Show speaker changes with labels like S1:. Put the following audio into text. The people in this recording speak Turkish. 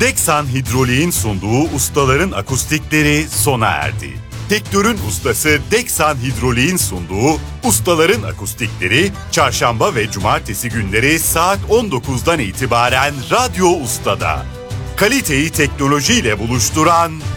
S1: Deksan Hidrolik'in sunduğu ustaların akustikleri sona erdi. Tektör'ün ustası Deksan Hidrolik'in sunduğu ustaların akustikleri çarşamba ve cumartesi günleri saat 19'dan itibaren Radyo Usta'da. Kaliteyi teknolojiyle buluşturan